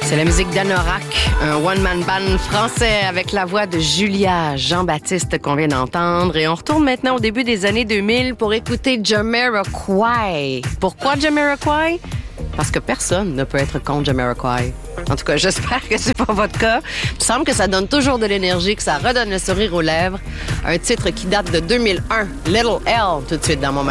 C'est la musique d'Anorak, un one-man band français avec la voix de Julia Jean-Baptiste qu'on vient d'entendre. Et on retourne maintenant au début des années 2000 pour écouter Jamiroquai. Pourquoi Jamiroquai? Parce que personne ne peut être contre Jamiroquai. En tout cas, j'espère que c'est pas votre cas. Il me semble que ça donne toujours de l'énergie, que ça redonne le sourire aux lèvres. Un titre qui date de 2001, Little L, tout de suite dans mon